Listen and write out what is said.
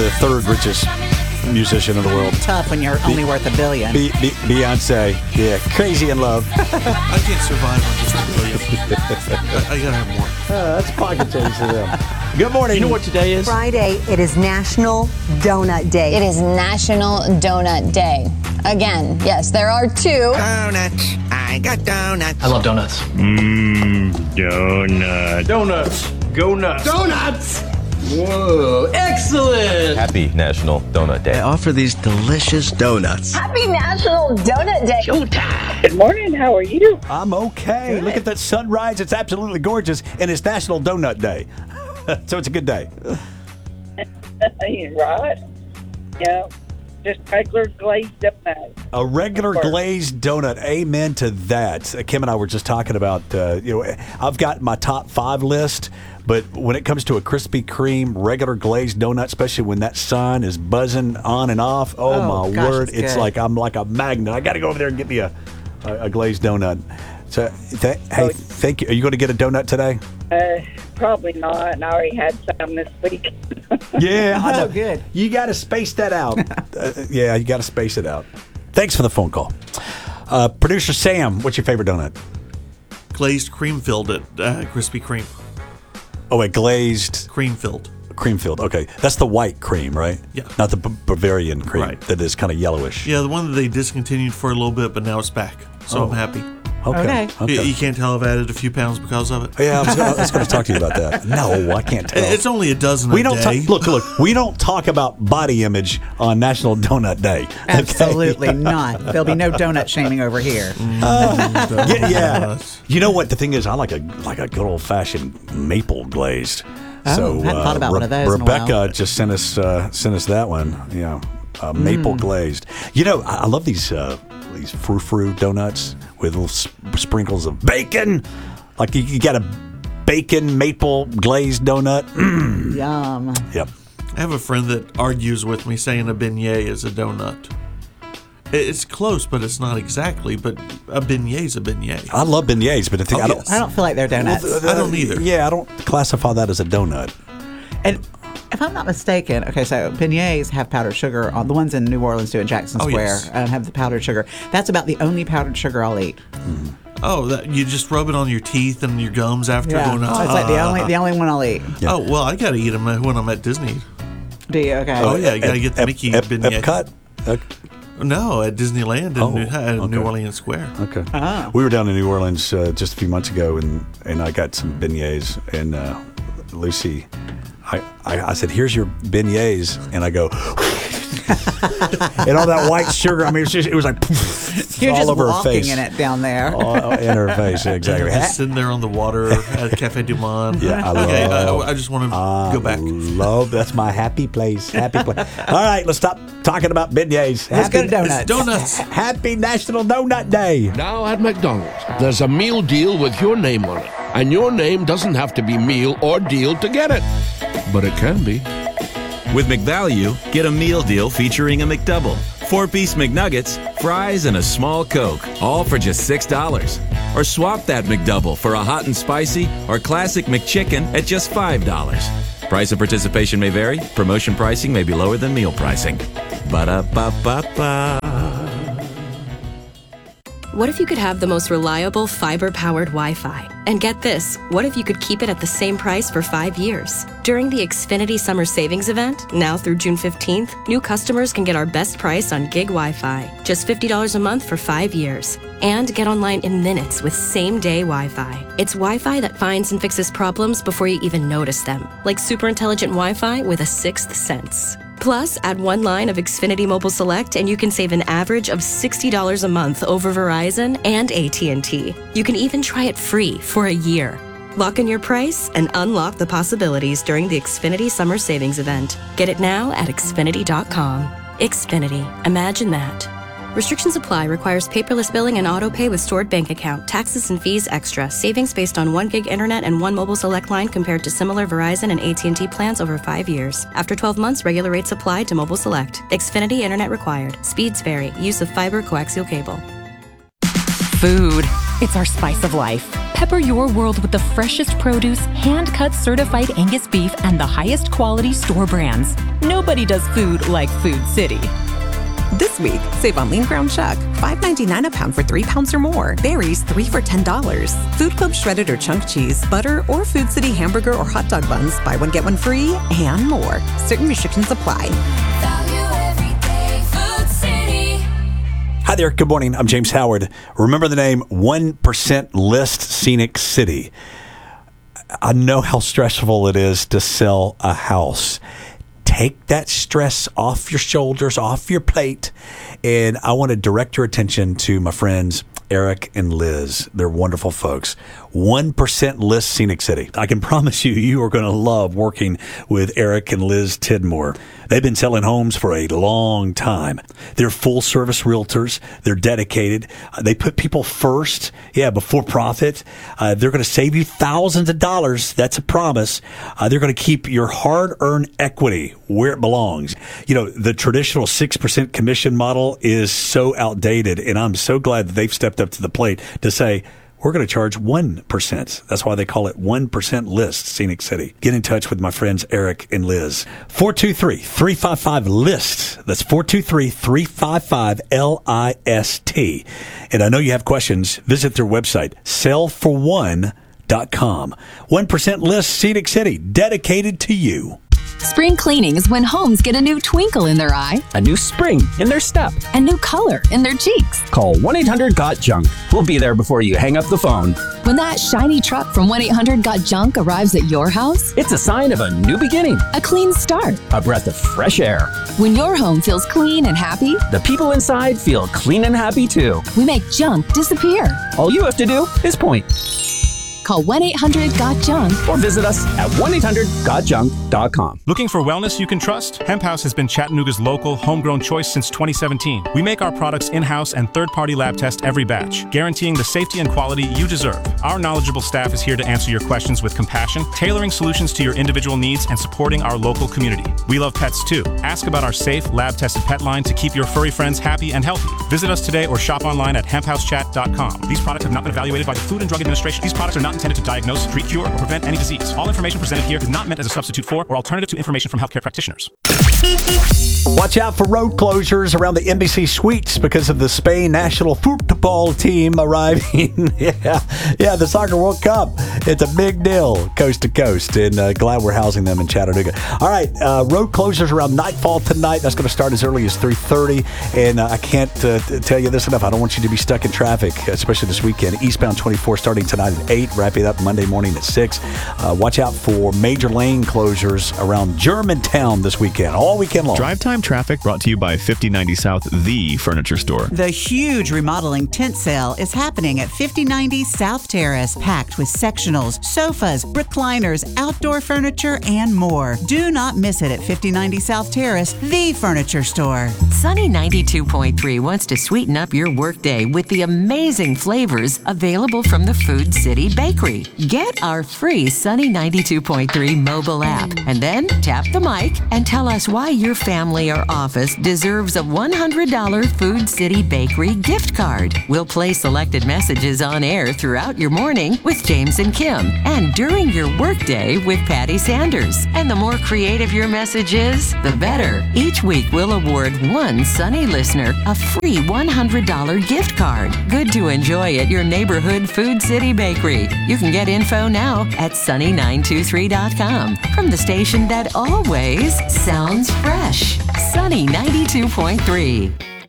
the third richest musician in the world. Tough when you're only worth $1 billion. Beyonce. Yeah, crazy in love. I can't survive on just $1 billion. I gotta have more. That's pocket change for them. Good morning. You know what today is? Friday, it is National Donut Day. It is National Donut Day. Again, yes, there are two. Donuts. I got donuts. I love donuts. Donut. Donuts. Go nuts. Donuts! Whoa, excellent. Happy National Donut Day. I offer these delicious donuts. Happy National Donut Day. Showtime. Good morning. How are you? I'm okay. Good. Look at that sunrise. It's absolutely gorgeous. And it's National Donut Day. So it's a good day. Right. Yeah. Just regular glazed donut. A regular glazed donut. Amen to that. Kim and I were just talking about, I've got my top 5 list, but when it comes to a Krispy Kreme regular glazed donut, especially when that sun is buzzing on and off, my word, it's like I'm like a magnet. I got to go over there and get me a glazed donut. So, thank you. Are you going to get a donut today? Probably not. And I already had some this week. Yeah, I know. Good. You got to space that out. You got to space it out. Thanks for the phone call. Producer Sam, what's your favorite donut? Glazed cream filled at Krispy Kreme. Oh, a glazed Cream filled. cream filled. Okay, that's the white cream, right? Yeah. Not the Bavarian cream Right. that is kind of yellowish. Yeah, the one that they discontinued for a little bit, but now it's back. So I'm happy. Okay. You can't tell I've added a few pounds because of it. Yeah, I was going to talk to you about that. No, I can't tell. It's only a dozen we a don't day. Look. We don't talk about body image on National Donut Day. Okay? Absolutely not. There'll be no donut shaming over here. Yeah. You know what the thing is? I like a good old fashioned maple glazed. Oh, hadn't thought about one of those in a Rebecca while. just sent us that one. Yeah, maple glazed. You know, I love these frou-frou donuts with little sprinkles of bacon. Like you got a bacon maple glazed donut. Yum. Yep. I have a friend that argues with me saying a beignet is a donut. It's close, but it's not exactly. But a beignet's a beignet. I love beignets, but the thing, Oh, I don't. yes. I don't feel like they're donuts. I don't either. Yeah, I don't classify that as a donut. And if I'm not mistaken, okay, so beignets have powdered sugar. The ones in New Orleans do at Jackson Oh, Square yes. have the powdered sugar. That's about the only powdered sugar I'll eat. Oh, you just rub it on your teeth and your gums after going. It's like the only one I'll eat. Yeah. Oh well, I got to eat them when I'm at Disney. Do you? Okay. Oh yeah, you got to get the Mickey beignet. Epcot? No, at Disneyland in New Orleans Square. Okay. We were down in New Orleans just a few months ago, and I got some beignets, and Lucy, I said, "Here's your beignets," and I go, and all that white sugar. I mean, it was like You're all just over her walking face. in it down there. All in her face, exactly. Just sitting there on the water at Cafe Du Monde. Yeah, I just want to go back. That's my happy place. Happy place. All right, let's stop talking about beignets. Let's go to donuts. It's donuts. Happy National Donut Day. Now at McDonald's, there's a meal deal with your name on it. And your name doesn't have to be meal or deal to get it. But it can be. With McValue, get a meal deal featuring a McDouble, 4-piece McNuggets, fries, and a small Coke, all for just $6. Or swap that McDouble for a hot and spicy or classic McChicken at just $5. Price of participation may vary. Promotion pricing may be lower than meal pricing. Ba-da-ba-ba-ba. What if you could have the most reliable fiber-powered Wi-Fi? And get this, what if you could keep it at the same price for 5 years? During the Xfinity Summer Savings Event, now through June 15th, new customers can get our best price on gig Wi-Fi, just $50 a month for 5 years. And get online in minutes with same-day Wi-Fi. It's Wi-Fi that finds and fixes problems before you even notice them, like super intelligent Wi-Fi with a sixth sense. Plus, add one line of Xfinity Mobile Select and you can save an average of $60 a month over Verizon and AT&T. You can even try it free for a year. Lock in your price and unlock the possibilities during the Xfinity Summer Savings Event. Get it now at Xfinity.com. Xfinity. Imagine that. Restrictions apply. Requires paperless billing and auto pay with stored bank account. Taxes and fees extra. Savings based on 1 gig internet and 1 mobile select line compared to similar Verizon and AT&T plans over 5 years. After 12 months, regular rates apply to mobile select. Xfinity internet required. Speeds vary. Use of fiber coaxial cable. Food. It's our spice of life. Pepper your world with the freshest produce, hand-cut certified Angus beef, and the highest quality store brands. Nobody does food like Food City. This week, save on lean ground chuck, $5.99 a pound for 3 pounds or more. Berries, 3 for $10. Food Club shredded or chunk cheese, butter, or Food City hamburger or hot dog buns. Buy one, get one free, and more. Certain restrictions apply. Hi there, good morning. I'm James Howard. Remember the name 1% List Scenic City. I know how stressful it is to sell a house. Take that stress off your shoulders, off your plate, and I want to direct your attention to my friends Eric and Liz. They're wonderful folks. 1% List Scenic City. I can promise you, you are going to love working with Eric and Liz Tidmore. They've been selling homes for a long time. They're full-service realtors. They're dedicated. They put people first, before profit. They're going to save you thousands of dollars. That's a promise. They're going to keep your hard-earned equity where it belongs. You know, the traditional 6% commission model is so outdated, and I'm so glad that they've stepped up to the plate to say, we're going to charge 1%. That's why they call it 1% List Scenic City. Get in touch with my friends Eric and Liz. 423-355-LIST. That's 423-355-LIST. And I know you have questions. Visit their website, sellfor1.com. 1% List Scenic City, dedicated to you. Spring cleaning is when homes get a new twinkle in their eye, a new spring in their step, a new color in their cheeks. Call 1-800-GOT-JUNK. We'll be there before you hang up the phone. When that shiny truck from 1-800-GOT-JUNK arrives at your house, it's a sign of a new beginning, a clean start, a breath of fresh air. When your home feels clean and happy, the people inside feel clean and happy too. We make junk disappear. All you have to do is point. Call 1-800-GOT-JUNK or visit us at 1-800-GOTJUNK.com. Looking for wellness you can trust? Hemp House has been Chattanooga's local, homegrown choice since 2017. We make our products in-house and third-party lab test every batch, guaranteeing the safety and quality you deserve. Our knowledgeable staff is here to answer your questions with compassion, tailoring solutions to your individual needs and supporting our local community. We love pets too. Ask about our safe, lab-tested pet line to keep your furry friends happy and healthy. Visit us today or shop online at hemphousechat.com. These products have not been evaluated by the Food and Drug Administration. These products are not intended to diagnose, treat, cure, or prevent any disease. All information presented here is not meant as a substitute for or alternative to information from healthcare practitioners. Watch out for road closures around the NBC Suites because of the Spain national football team arriving. The Soccer World Cup. It's a big deal, coast to coast, and glad we're housing them in Chattanooga. All right, road closures around nightfall tonight. That's going to start as early as 3:30, and I can't tell you this enough. I don't want you to be stuck in traffic, especially this weekend. Eastbound 24 starting tonight at 8, wrapping up Monday morning at 6. Watch out for major lane closures around Germantown this weekend, all weekend long. Drive time traffic brought to you by 5090 South, the furniture store. The huge remodeling tent sale is happening at 5090 South Terrace, packed with sectionals, sofas, recliners, outdoor furniture, and more. Do not miss it at 5090 South Terrace, the furniture store. Sunny 92.3 wants to sweeten up your workday with the amazing flavors available from the Food City Bakery. Get our free Sunny 92.3 mobile app and then tap the mic and tell us why your family or office deserves a $100 Food City Bakery gift card. We'll play selected messages on air throughout your morning with James and Kim and during your workday with Patty Sanders. And the more creative your message is, the better. Each week we'll award one Sunny listener a free $100 gift card. Good to enjoy at your neighborhood Food City Bakery. You can get info now at sunny923.com from the station that always sounds fresh. Sunny 92.3.